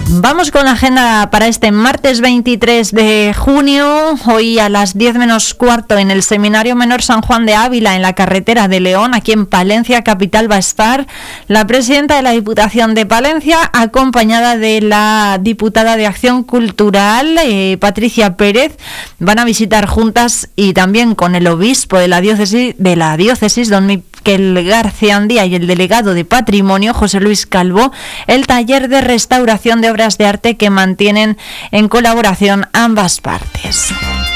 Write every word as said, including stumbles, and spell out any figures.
Vamos con la agenda para este martes veintitrés de junio. Hoy a las diez menos cuarto en el Seminario Menor San Juan de Ávila, en la carretera de León, aquí en Palencia capital, va a estar la presidenta de la Diputación de Palencia, acompañada de la diputada de Acción Cultural, eh, Patricia Pérez. Van a visitar juntas y también con el obispo de la diócesis, de la diócesis don Miquel García Andía, y el delegado de Patrimonio, José Luis Calvo, el taller de restauración de obras de arte que mantienen en colaboración ambas partes.